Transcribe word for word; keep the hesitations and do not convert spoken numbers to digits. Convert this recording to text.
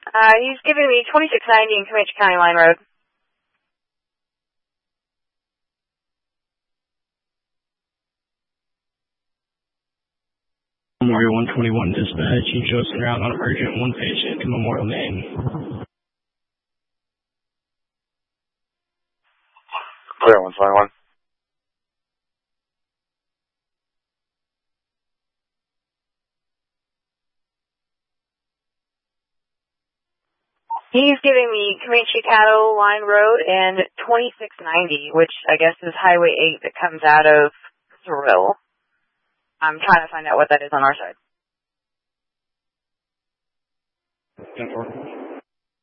Uh, he's giving me twenty-six ninety in Comanche County Line Road. Memorial one twenty-one dispatch, you just route on emergent one patient to Memorial Main. Clear one twenty-one. He's giving me Comanche Cattle Line Road and twenty-six ninety, which I guess is Highway eight that comes out of Thrill. I'm trying to find out what that is on our side. ten four.